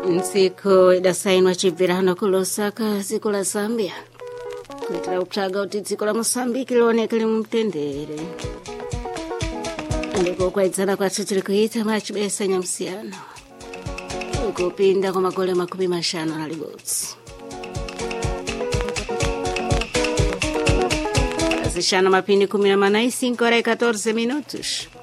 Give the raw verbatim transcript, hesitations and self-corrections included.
ntsiku idasainwa chibvirano ku Lusaka dziko la Zambia kuitira kutsvaga kuti dziko la Mosambiki lioneke lili mumtendere. Ndiko kwaidzana kwathu tiri kuita machibesa nyamusiyano kupinda kwa makole makumi mashanu na libodzi. Zishana mapini kumi na manayi, cinco horas e quatorze minutos.